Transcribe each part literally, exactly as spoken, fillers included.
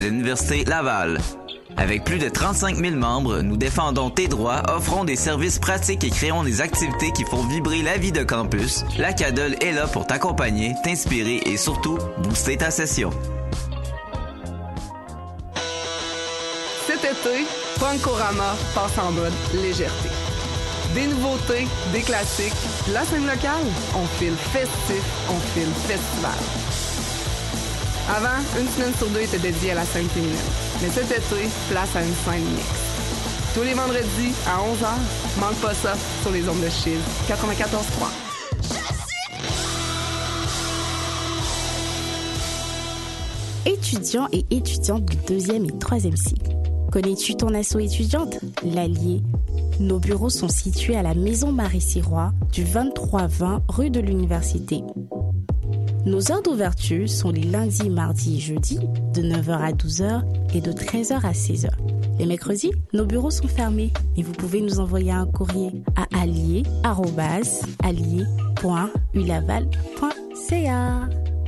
l'Université Laval. Avec plus de trente-cinq mille membres, nous défendons tes droits, offrons des services pratiques et créons des activités qui font vibrer la vie de campus. La C A D L est là pour t'accompagner, t'inspirer et surtout booster ta session. Cet été, Punkorama passe en mode légèreté. Des nouveautés, des classiques, la scène locale, on file festif, on file festival. Avant, une semaine sur deux était dédiée à la scène féminine. Mais cet été, place à une scène mixte. Tous les vendredis, à onze heures, manque pas ça sur les ondes de Chill quatre-vingt-quatorze trois. Étudiants et étudiantes du deuxième et troisième cycle. Connais-tu ton asso étudiante? L'Allier. Nos bureaux sont situés à la Maison Marie-Sirois, du vingt-trois vingt rue de l'Université. Nos heures d'ouverture sont les lundis, mardis et jeudis, de neuf heures à douze heures et de treize heures à seize heures. Les mercredis, nos bureaux sont fermés et vous pouvez nous envoyer un courrier à allier arobase allier point u laval point c a.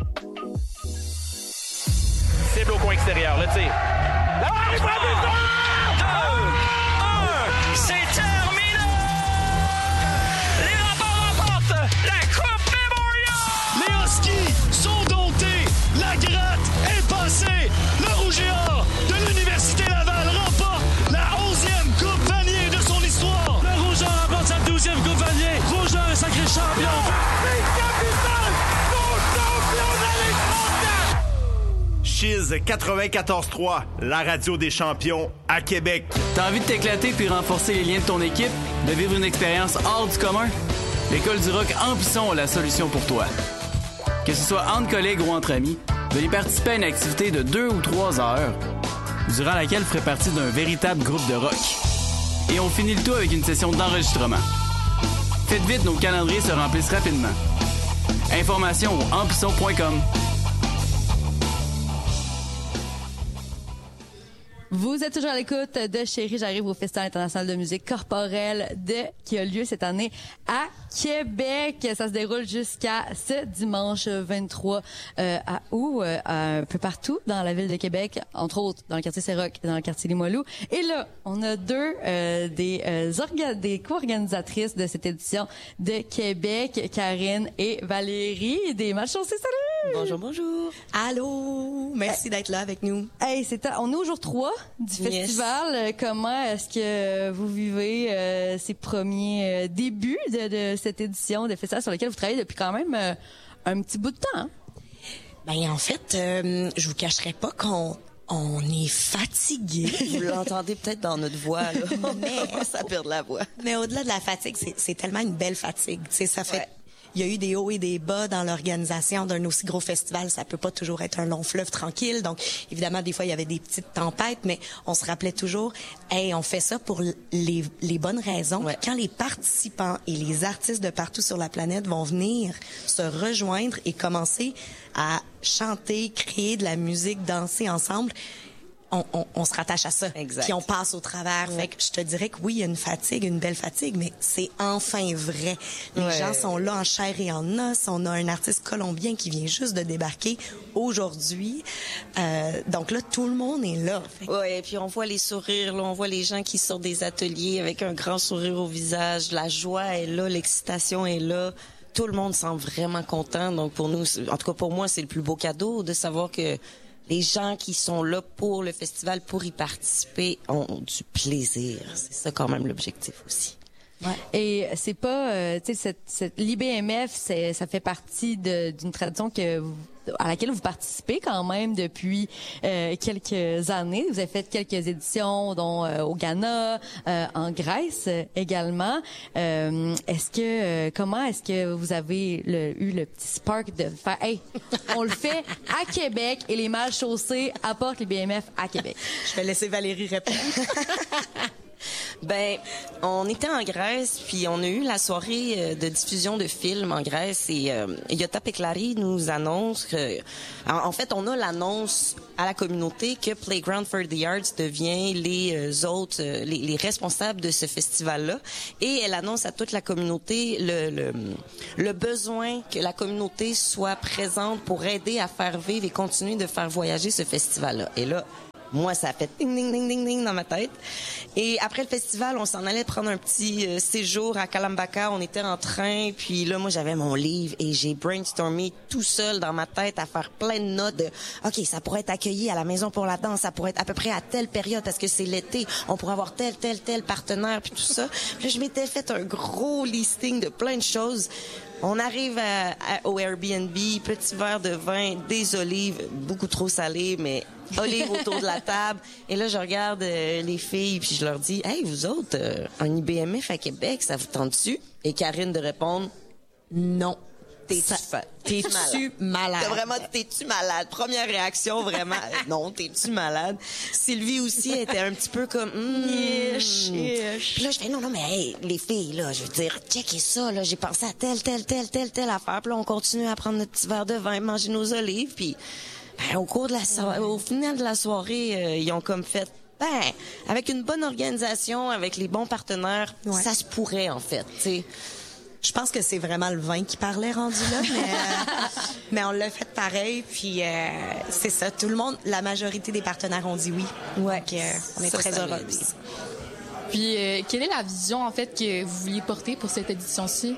Cible au coin extérieur, le tir. La marche, c'est terminé! Les Remparts remportent la Coupe Memorial! Les Huskies sont domptés! La gratte est passée! Le Rouge et Or de l'Université Laval remporte la onzième Coupe Vanier de son histoire! Le Rouge et Or remporte sa douzième Coupe Vanier! Rouge et Or est sacré champion! C'est capital! Son champion de la Ligue mondiale! Chiz quatre-vingt-quatorze trois, la radio des champions à Québec. T'as envie de t'éclater puis renforcer les liens de ton équipe, de vivre une expérience hors du commun? L'École du rock Amplisson a la solution pour toi. Que ce soit entre collègues ou entre amis, venez participer à une activité de deux ou trois heures, durant laquelle vous ferez partie d'un véritable groupe de rock. Et on finit le tout avec une session d'enregistrement. Faites vite, nos calendriers se remplissent rapidement. Informations au amplisson point com. Vous êtes toujours à l'écoute de Chérie, j'arrive au Festival international de musique corporelle de qui a lieu cette année à Québec. Ça se déroule jusqu'à ce dimanche vingt-trois euh, à août, euh, un peu partout dans la ville de Québec, entre autres dans le quartier Saint-Roch et dans le quartier Limoilou. Et là, on a deux euh, des euh, orga- des co-organisatrices de cette édition de Québec, Karine et Valérie, des Malchancés. Salut! Bonjour, bonjour. Allô! Merci d'être là avec nous. Hey, c'est ta... on est au jour trois du Yes. festival. Comment est-ce que vous vivez euh, ces premiers euh, débuts de, de cette édition de festival sur lequel vous travaillez depuis quand même euh, un petit bout de temps? Hein? Ben en fait, euh, je vous cacherai pas qu'on on est fatigué. Vous l'entendez peut-être dans notre voix, là. Mais ça perd la voix. Mais au-delà de la fatigue, c'est, c'est tellement une belle fatigue. Tu sais, ça fait. Ouais. Il y a eu des hauts et des bas dans l'organisation d'un aussi gros festival. Ça peut pas toujours être un long fleuve tranquille. Donc, évidemment, des fois, il y avait des petites tempêtes, mais on se rappelait toujours, hey, on fait ça pour les, les bonnes raisons. Ouais. Quand les participants et les artistes de partout sur la planète vont venir se rejoindre et commencer à chanter, créer de la musique, danser ensemble, On, on, on se rattache à ça. Exact. Puis on passe au travers. Ouais. Fait que je te dirais que oui, il y a une fatigue, une belle fatigue, mais c'est enfin vrai. Les ouais. gens sont là en chair et en os. On a un artiste colombien qui vient juste de débarquer aujourd'hui. Euh, donc là, tout le monde est là. Que... Oui, et puis on voit les sourires, là, on voit les gens qui sortent des ateliers avec un grand sourire au visage. La joie est là, l'excitation est là. Tout le monde semble vraiment content. Donc pour nous, en tout cas pour moi, c'est le plus beau cadeau de savoir que les gens qui sont là pour le festival, pour y participer, ont du plaisir. C'est ça quand même l'objectif aussi. Ouais. Et c'est pas, euh, tu sais, cette, cette l'I B M F, c'est, ça fait partie de, d'une tradition que vous, à laquelle vous participez quand même depuis euh, quelques années. Vous avez fait quelques éditions, dont euh, au Ghana, euh, en Grèce euh, également. Euh, est-ce que, euh, comment est-ce que vous avez le, eu le petit spark de faire, hey, on le fait à Québec et les mal chaussés apportent l'I B M F à Québec? Je vais laisser Valérie répondre. Ben, on était en Grèce, puis on a eu la soirée de diffusion de films en Grèce, et euh, Yota Peklari nous annonce que, en, en fait, on a l'annonce à la communauté que Playground for the Arts devient les euh, autres, euh, les, les responsables de ce festival-là, et elle annonce à toute la communauté le, le, le besoin que la communauté soit présente pour aider à faire vivre et continuer de faire voyager ce festival-là. Et là, moi, ça a fait ding, ding, ding, ding, ding dans ma tête. Et après le festival, on s'en allait prendre un petit euh, séjour à Kalambaka. On était en train, puis là, moi, j'avais mon livre et j'ai brainstormé tout seul dans ma tête à faire plein de notes de « OK, ça pourrait être accueilli à la Maison pour la danse, ça pourrait être à peu près à telle période parce que c'est l'été, on pourrait avoir tel, tel, tel partenaire, puis tout ça. » Puis là, je m'étais fait un gros listing de plein de choses. On arrive à, à, au Airbnb, petit verre de vin, des olives, beaucoup trop salées, mais olives autour de la table. Et là, je regarde euh, les filles, puis je leur dis « Hey, vous autres, euh, un I B M F à Québec, ça vous tente-tu? » Et Karine de répondre « Non. » T'es-tu fa- T'es-tu malade? T'es vraiment, t'es-tu malade? Première réaction, vraiment, euh, non, t'es-tu malade? Sylvie aussi était un petit peu comme, mm, yes, yes. Puis là, je fais, non, non, mais hey, les filles, là, je veux dire, checkez ça, là, j'ai pensé à telle, telle, telle, telle, telle affaire. Puis là, on continue à prendre notre petit verre de vin, manger nos olives, puis ben, au cours de la soirée, au final de la soirée, euh, ils ont comme fait, ben, avec une bonne organisation, avec les bons partenaires, ouais. Ça se pourrait, en fait, tu sais. Je pense que c'est vraiment le vin qui parlait rendu là, mais, euh, mais on l'a fait pareil, puis euh, c'est ça. Tout le monde, la majorité des partenaires ont dit oui. Ouais. Donc, euh, on est ça, très heureux. Puis, euh, quelle est la vision, en fait, que vous vouliez porter pour cette édition-ci?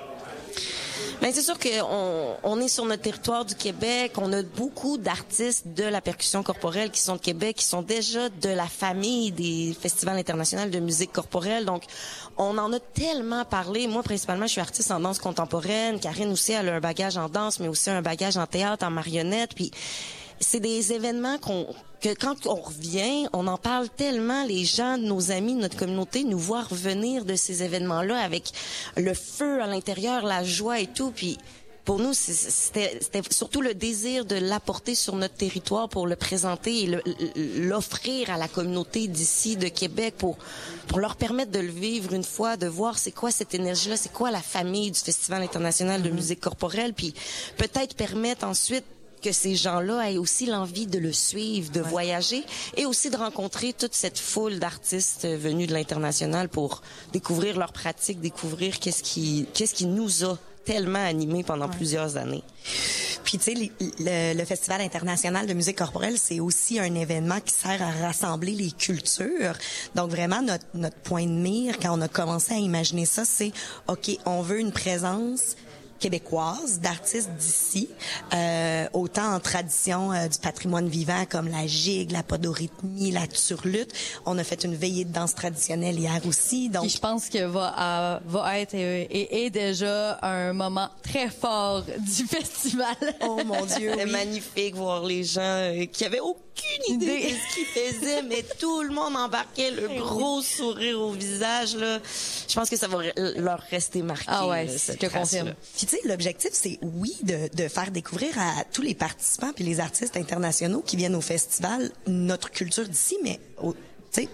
Ben c'est sûr qu'on on est sur notre territoire du Québec. On a beaucoup d'artistes de la percussion corporelle qui sont de Québec, qui sont déjà de la famille des festivals internationaux de musique corporelle. Donc, on en a tellement parlé. Moi, principalement, je suis artiste en danse contemporaine. Karine aussi, elle a un bagage en danse, mais aussi un bagage en théâtre, en marionnette. Puis, c'est des événements qu'on que quand on revient, on en parle tellement, les gens, nos amis, notre communauté nous voient revenir de ces événements-là avec le feu à l'intérieur, la joie et tout. Puis pour nous, c'était, c'était surtout le désir de l'apporter sur notre territoire pour le présenter et le, l'offrir à la communauté d'ici, de Québec, pour pour leur permettre de le vivre une fois, de voir c'est quoi cette énergie-là, c'est quoi la famille du Festival international de musique corporelle, puis peut-être permettre ensuite que ces gens-là aient aussi l'envie de le suivre, de ouais. voyager et aussi de rencontrer toute cette foule d'artistes venus de l'international pour découvrir leurs pratiques, découvrir qu'est-ce qui, qu'est-ce qui nous a tellement animés pendant ouais. plusieurs années. Puis, tu sais, le, le Festival international de musique corporelle, c'est aussi un événement qui sert à rassembler les cultures. Donc, vraiment, notre, notre point de mire, quand on a commencé à imaginer ça, c'est, OK, on veut une présence québécoise, d'artistes d'ici, euh, autant en tradition euh, du patrimoine vivant comme la gigue, la podorythmie, la turlute. On a fait une veillée de danse traditionnelle hier aussi. Donc, qui, je pense que va, euh, va être et, et est déjà un moment très fort du festival. Oh mon Dieu, c'était oui. magnifique voir les gens euh, qui avaient aucune idée de ce qu'ils faisaient, mais tout le monde embarquait le gros sourire au visage là. Je pense que ça va leur rester marqué. Ah ouais, là, je te confirme. Puis tu sais, l'objectif c'est oui de, de faire découvrir à tous les participants puis les artistes internationaux qui viennent au festival notre culture d'ici, mais tu sais,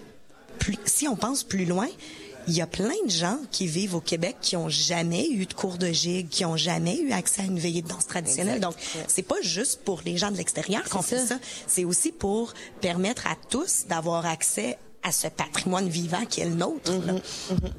si on pense plus loin, il y a plein de gens qui vivent au Québec qui ont jamais eu de cours de gigue, qui ont jamais eu accès à une veillée de danse traditionnelle. Exact. Donc, c'est pas juste pour les gens de l'extérieur qu'on fait ça. C'est aussi pour permettre à tous d'avoir accès à ce patrimoine vivant qui est le nôtre. Mm-hmm. Mm-hmm.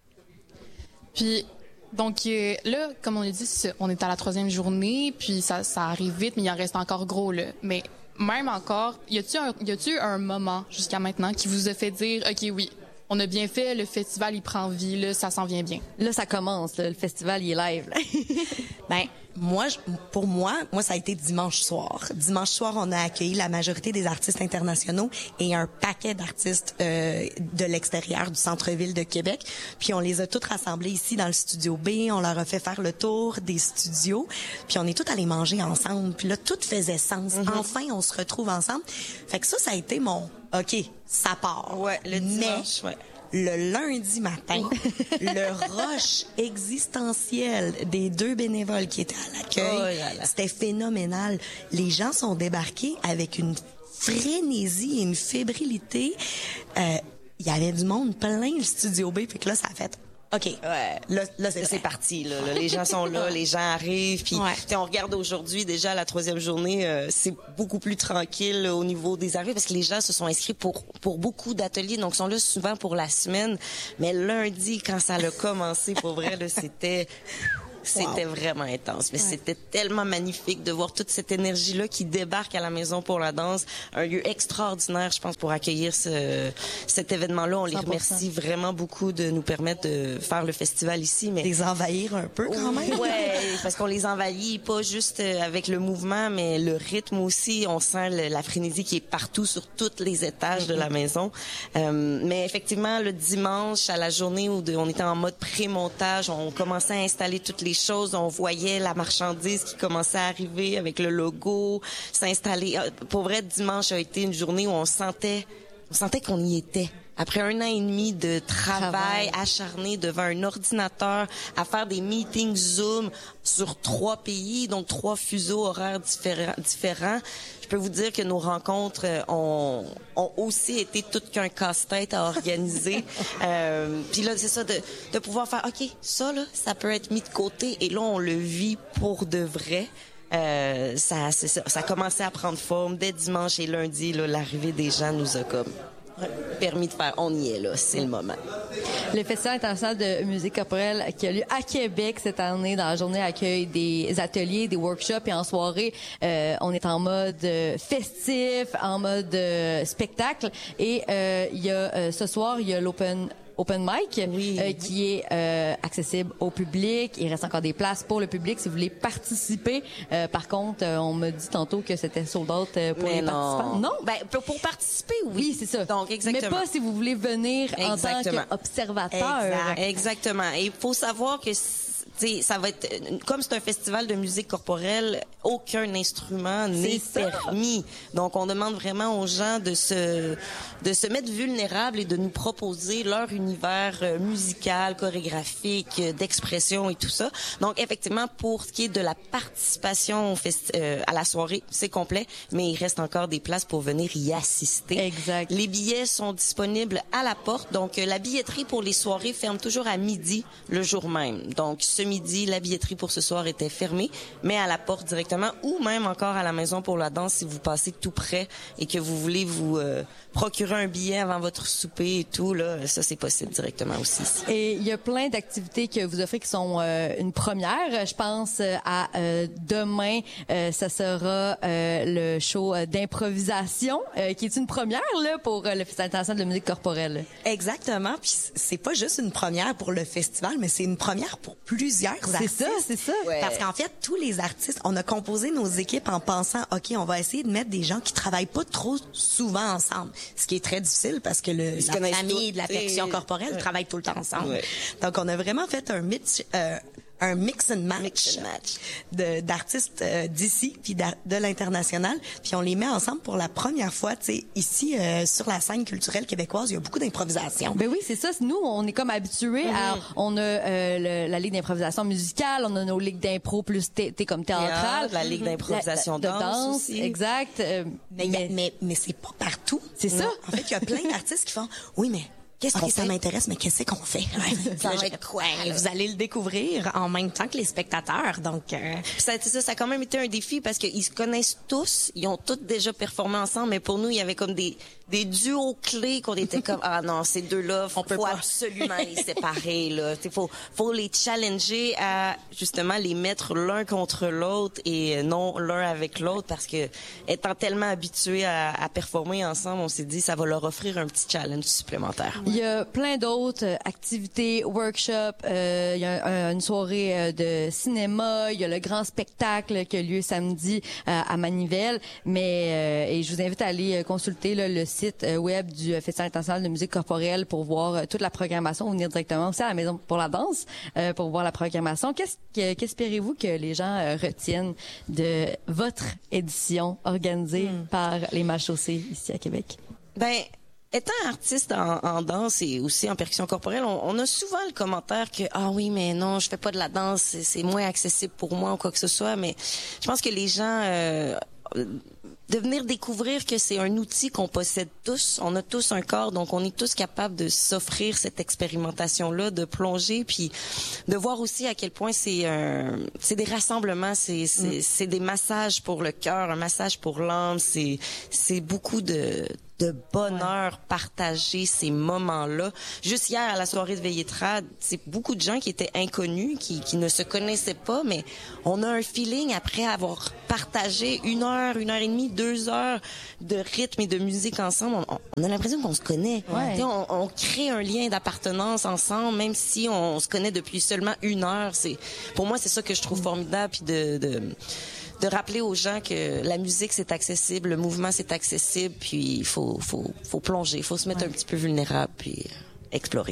Puis, donc euh, là, comme on a dit, on est à la troisième journée, puis ça, ça arrive vite, mais il en reste encore gros, là. Mais même encore, y a-tu un, y a-tu un moment jusqu'à maintenant qui vous a fait dire, OK, oui, on a bien fait, le festival, il prend vie, là, ça s'en vient bien. Là, ça commence, là, le festival, il est live. Là. Ben, moi, pour moi, moi, ça a été dimanche soir. Dimanche soir, on a accueilli la majorité des artistes internationaux et un paquet d'artistes euh, de l'extérieur du centre-ville de Québec. Puis on les a tous rassemblés ici dans le studio B. On leur a fait faire le tour des studios. Puis on est tous allés manger ensemble. Puis là, tout faisait sens. Mm-hmm. Enfin, on se retrouve ensemble. Fait que ça, ça a été mon OK, ça part. Ouais, le dimanche, Mais, ouais. Le lundi matin, le rush existentiel des deux bénévoles qui étaient à l'accueil, oh là là. C'était phénoménal. Les gens sont débarqués avec une frénésie et une fébrilité. Euh, il y avait du monde plein le Studio B, fait que là, ça a fait... OK. Ouais. Là, là c'est, c'est parti. Là, là. Les gens sont là, les gens arrivent. Puis, ouais. on regarde aujourd'hui déjà la troisième journée, euh, c'est beaucoup plus tranquille là, au niveau des arrivées parce que les gens se sont inscrits pour pour beaucoup d'ateliers, donc sont là souvent pour la semaine. Mais lundi, quand ça a commencé, pour vrai, là, c'était C'était wow. vraiment intense, mais ouais. c'était tellement magnifique de voir toute cette énergie-là qui débarque à la Maison pour la danse. Un lieu extraordinaire, je pense, pour accueillir ce, cet événement-là. On les remercie vraiment beaucoup de nous permettre de faire le festival ici. Mais les envahir un peu quand même. Ouais, parce qu'on les envahit pas juste avec le mouvement, mais le rythme aussi. On sent le, la frénésie qui est partout sur tous les étages mm-hmm. de la maison. Euh, mais effectivement, le dimanche, à la journée où de, on était en mode pré-montage, on commençait à installer toutes les choses, on voyait la marchandise qui commençait à arriver avec le logo, s'installer. Pour vrai, dimanche a été une journée où on sentait, on sentait qu'on y était. Après un an et demi de travail, travail acharné devant un ordinateur, à faire des meetings Zoom sur trois pays, donc trois fuseaux horaires différents, différents. Je peux vous dire que nos rencontres ont, ont aussi été tout qu'un casse-tête à organiser. euh, puis là, c'est ça, de, de pouvoir faire, OK, ça, là, ça peut être mis de côté. Et là, on le vit pour de vrai. Euh, ça, c'est ça, ça a commencé à prendre forme. Dès dimanche et lundi, là, l'arrivée des gens nous a comme... permis de faire, on y est là, c'est le moment. Le Festival international de musique corporelle qui a lieu à Québec cette année, dans la journée, accueille des ateliers, des workshops et en soirée, euh, on est en mode euh, festif, en mode euh, spectacle et euh, il y a euh, ce soir, il y a l'open Open mic, oui. euh, qui est euh, accessible au public. Il reste encore des places pour le public si vous voulez participer. Euh, par contre, euh, on m'a dit tantôt que c'était sold out euh, pour Mais les non. participants. Non, ben pour, pour participer, oui. Oui, c'est ça. Donc exactement. Mais pas si vous voulez venir exactement. en tant qu'observateur. Exact. Exactement. Et il faut savoir que t'sais, ça va être comme c'est un festival de musique corporelle, aucun instrument n'est permis. Donc on demande vraiment aux gens de se de se mettre vulnérables et de nous proposer leur univers euh, musical, chorégraphique, euh, d'expression et tout ça. Donc effectivement pour ce qui est de la participation au festi- euh, à la soirée, c'est complet, mais il reste encore des places pour venir y assister. Exact. Les billets sont disponibles à la porte. Donc euh, la billetterie pour les soirées ferme toujours à midi le jour même. Donc ce midi, la billetterie pour ce soir était fermée, mais à la porte directement ou même encore à la Maison pour la danse si vous passez tout près et que vous voulez vous euh, procurer un billet avant votre souper et tout, là, ça c'est possible directement aussi. Et il y a plein d'activités que vous offrez qui sont euh, une première. Je pense euh, à euh, demain, euh, ça sera euh, le show d'improvisation euh, qui est une première là pour euh, le Festival international de musique corporelle. Exactement, puis c'est pas juste une première pour le festival, mais c'est une première pour plusieurs artistes. C'est ça, c'est ça. Ouais. Parce qu'en fait, tous les artistes, on a composé nos équipes en pensant, OK, on va essayer de mettre des gens qui travaillent pas trop souvent ensemble, ce qui est très difficile parce que le, la famille de la percussion corporelle ouais. travaille tout le temps ensemble. Ouais. Donc, on a vraiment fait un mix, euh, un mix and match, mix and match. De, d'artistes euh, d'ici puis de l'international, puis on les met ensemble pour la première fois. Tu sais, ici euh, sur la scène culturelle québécoise, il y a beaucoup d'improvisation. Ben oui, c'est ça. Nous, on est comme habitués mm-hmm. à, on a euh, le, la ligue d'improvisation musicale, on a nos ligues d'impro plus t'es comme théâtrale, la ligue d'improvisation la, la, danse, de danse aussi. Exact. Euh, mais mais mais, mais c'est pas partout. C'est ça. En fait, il y a plein d'artistes qui font, oui, mais qu'est-ce okay, qu'on ça fait? m'intéresse, mais qu'est-ce qu'on fait? Ça va être quoi? Vous allez le découvrir en même temps que les spectateurs, donc... Euh... Ça, ça, ça a quand même été un défi parce qu'ils se connaissent tous, ils ont tous déjà performé ensemble, mais pour nous, il y avait comme des, des duos clés qu'on était comme, ah non, ces deux-là, faut, faut absolument les séparer, là. Il faut, faut les challenger à, justement, les mettre l'un contre l'autre et non l'un avec l'autre parce que, étant tellement habitués à, à performer ensemble, on s'est dit, ça va leur offrir un petit challenge supplémentaire. Il y a plein d'autres activités, workshops, euh, il y a un, une soirée de cinéma, il y a le grand spectacle qui a lieu samedi euh, à Manivelle, mais euh, et je vous invite à aller consulter là, le site web du Festival international de musique corporelle pour voir toute la programmation, venir directement aussi à la Maison pour la danse euh, pour voir la programmation. Qu'est-ce que, qu'espérez-vous que les gens euh, retiennent de votre édition organisée mm. par les Mal-Chaussées ici à Québec? Ben étant artiste en, en danse et aussi en percussion corporelle, on, on a souvent le commentaire que ah oui mais non je fais pas de la danse, c'est, c'est moins accessible pour moi ou quoi que ce soit, mais je pense que les gens euh, de venir découvrir que c'est un outil qu'on possède tous. On a tous un corps, donc on est tous capables de s'offrir cette expérimentation-là, de plonger, puis de voir aussi à quel point c'est un, c'est des rassemblements, c'est, c'est, mm. c'est des massages pour le cœur, un massage pour l'âme, c'est, c'est beaucoup de, de bonheur ouais. partager ces moments-là. Juste hier, à la soirée de Veillée Trad, c'est beaucoup de gens qui étaient inconnus, qui, qui ne se connaissaient pas, mais on a un feeling après avoir partagé une heure, une heure et demie, deux heures de rythme et de musique ensemble. On, on a l'impression qu'on se connaît. Ouais. On, on crée un lien d'appartenance ensemble, même si on se connaît depuis seulement une heure. C'est, pour moi, c'est ça que je trouve formidable, puis de... de de rappeler aux gens que la musique, c'est accessible, le mouvement, c'est accessible, puis il faut, faut, faut plonger, il faut se mettre ouais. un petit peu vulnérable, puis explorer.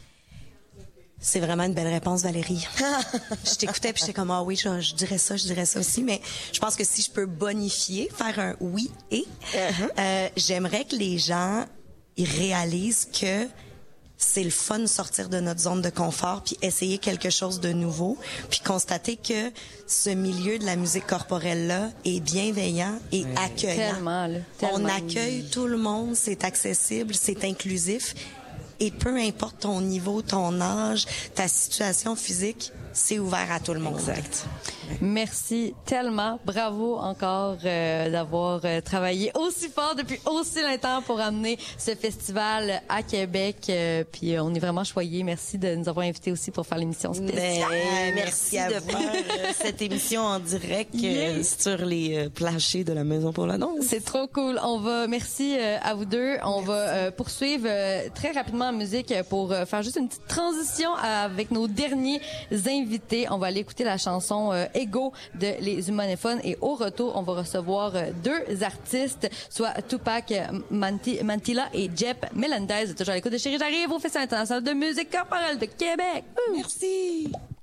C'est vraiment une belle réponse, Valérie. Je t'écoutais, puis j'étais comme, ah oui, je, je dirais ça, je dirais ça aussi, mais je pense que si je peux bonifier, faire un oui et, uh-huh. euh, j'aimerais que les gens ils réalisent que c'est le fun de sortir de notre zone de confort puis essayer quelque chose de nouveau puis constater que ce milieu de la musique corporelle là est bienveillant et oui. accueillant. Tellement, là, tellement. On accueille tout le monde, c'est accessible, c'est inclusif et peu importe ton niveau, ton âge, ta situation physique, c'est ouvert à tout le monde. Exact. Merci tellement. Bravo encore euh, d'avoir euh, travaillé aussi fort depuis aussi longtemps pour amener ce festival à Québec. Euh, puis on est vraiment choyés. Merci de nous avoir invités aussi pour faire l'émission spéciale. Mais, merci, merci de faire euh, cette émission en direct euh, sur les euh, planchers de la Maison pour la danse. C'est trop cool. On va merci euh, à vous deux. On merci. va euh, poursuivre euh, très rapidement en musique pour euh, faire juste une petite transition avec nos derniers invités. On va aller écouter la chanson euh, Ego de Les Humanophones et au retour, on va recevoir euh, deux artistes, soit Tupac Manti- Mantilla et Jep Melendez. Toujours à l'écoute de Chérie, j'arrive au Festival international de musique corporelle de Québec. Merci.